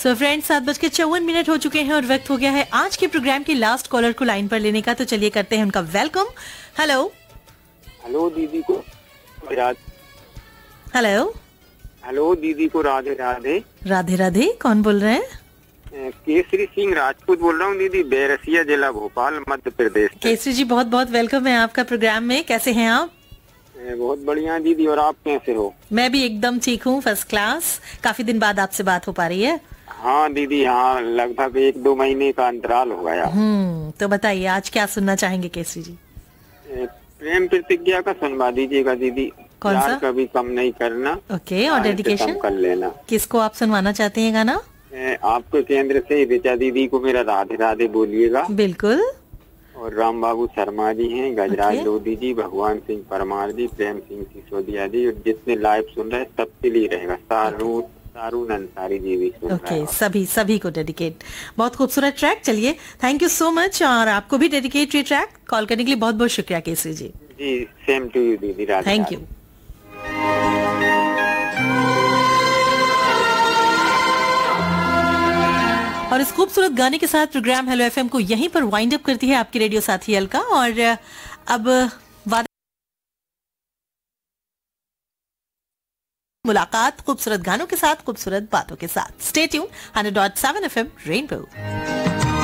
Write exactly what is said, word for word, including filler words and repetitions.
So friends, सात बज के चौवन मिनट हो चुके हैं और वक्त हो गया है आज के प्रोग्राम के लास्ट कॉलर को लाइन पर लेने का। तो चलिए करते हैं उनका वेलकम। हेलो हेलो दीदी को राधे। हेलो हेलो दीदी को राधे राधे। राधे राधे, कौन बोल रहे हैं? केसरी सिंह राजपूत बोल रहा हूँ दीदी, बैरसिया जिला भोपाल मध्य प्रदेश। केसरी जी, बहुत बहुत वेलकम है आपका प्रोग्राम में। कैसे हैं आप? बहुत बढ़िया दीदी, और आप कैसे हो? मैं भी एकदम ठीक हूँ, फर्स्ट क्लास। काफी दिन बाद आपसे बात हो पा रही है। हाँ दीदी, हाँ, लगभग एक दो महीने का अंतराल हो गया। हम्म तो बताइए आज क्या सुनना चाहेंगे केसरी जी? प्रेम प्रतिज्ञा का सुनवा दीजिएगा दीदी। कौन सा? कभी कम नहीं करना। ओके, और डेडिकेशन कर लेना। किसको आप सुनवाना चाहते हैं गाना? आपके केंद्र से ऋचा दीदी को मेरा राधे राधे बोलिएगा। बिल्कुल। और राम बाबू शर्मा जी हैं, गजराज लोधी जी, भगवान सिंह परमार जी, प्रेम सिंह सिसोदिया जी, और जितने लाइव सुन रहे हैं सबके लिए रहेगा। सारू सारून अंसारी जी भी सुन रहे हैं। ओके, सभी सभी को डेडिकेट। बहुत खूबसूरत ट्रैक। चलिए, थैंक यू सो मच, और आपको भी डेडिकेट ये ट्रैक। कॉल करने के लिए बहुत बहुत शुक्रिया केसरी जी। जी, सेम टू यू दीदी। Radhe thank you. और इस खूबसूरत गाने के साथ प्रोग्राम हेलो एफएम को यहीं पर वाइंड अप करती है आपकी रेडियो साथी अलका। और अब वादा मुलाकात खूबसूरत गानों के साथ, खूबसूरत बातों के साथ। Stay tune hundred dot seven FM rainbow.